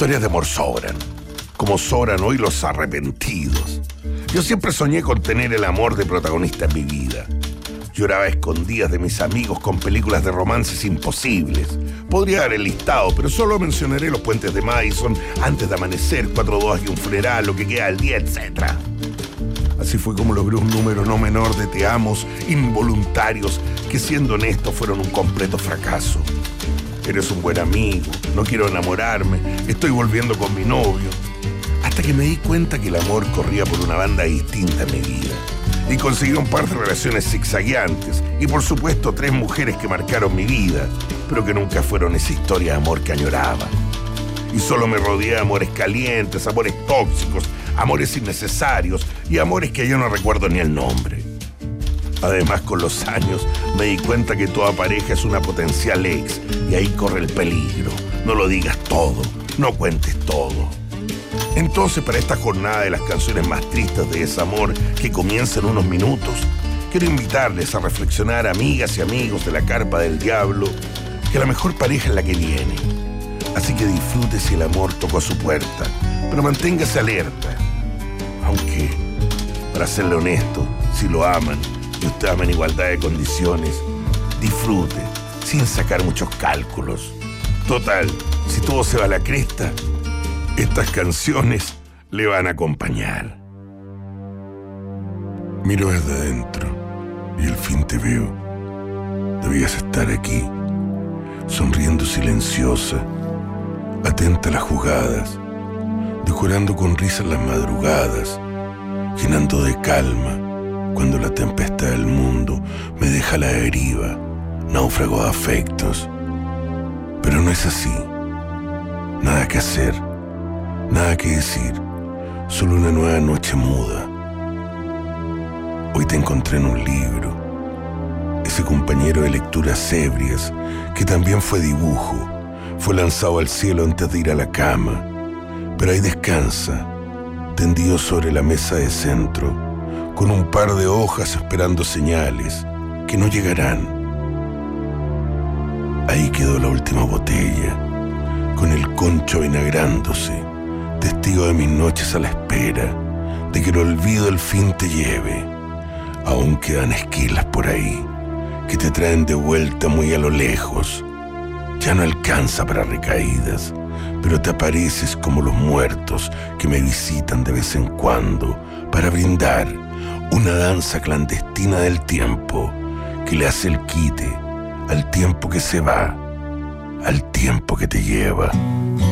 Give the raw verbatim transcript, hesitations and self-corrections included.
Historias de amor sobran, como sobran hoy los arrepentidos. Yo siempre soñé con tener el amor de protagonista en mi vida. Lloraba a escondidas de mis amigos con películas de romances imposibles. Podría dar el listado, pero solo mencionaré Los puentes de Madison, Antes de amanecer, Cuatro bodas y un funeral, Lo que queda del día, etcétera. Así fue como logré un número no menor de te amos involuntarios que, siendo honesto, fueron un completo fracaso. Eres un buen amigo, no quiero enamorarme, estoy volviendo con mi novio. Hasta que me di cuenta que el amor corría por una banda distinta en mi vida. Y conseguí un par de relaciones zigzagueantes y, por supuesto, tres mujeres que marcaron mi vida, pero que nunca fueron esa historia de amor que añoraba. Y solo me rodeé de amores calientes, amores tóxicos, amores innecesarios y amores que yo no recuerdo ni el nombre. Además, con los años me di cuenta que toda pareja es una potencial ex y ahí corre el peligro. No lo digas todo, no cuentes todo. Entonces, para esta jornada de las canciones más tristes de desamor que comienza en unos minutos, quiero invitarles a reflexionar, amigas y amigos de la Carpa del Diablo, que la mejor pareja es la que viene. Así que disfrute si el amor tocó a su puerta, pero manténgase alerta. Aunque, para serle honesto, si lo aman y usted ama en igualdad de condiciones, disfrute sin sacar muchos cálculos. Total, si todo se va a la cresta, estas canciones le van a acompañar. Miro desde adentro y al fin te veo. Debías estar aquí, sonriendo silenciosa, atenta a las jugadas, decorando con risas las madrugadas, llenando de calma cuando la tempestad del mundo me deja a la deriva, náufrago de afectos. Pero no es así. Nada que hacer. Nada que decir, solo una nueva noche muda. Hoy te encontré en un libro, ese compañero de lecturas ebrias que también fue dibujo, fue lanzado al cielo antes de ir a la cama, pero ahí descansa, tendido sobre la mesa de centro, con un par de hojas esperando señales que no llegarán. Ahí quedó la última botella, con el concho vinagrándose, testigo de mis noches a la espera de que el olvido al fin te lleve. Aún quedan esquilas por ahí que te traen de vuelta muy a lo lejos. Ya no alcanza para recaídas, pero te apareces como los muertos que me visitan de vez en cuando para brindar una danza clandestina del tiempo que le hace el quite al tiempo que se va, al tiempo que te lleva.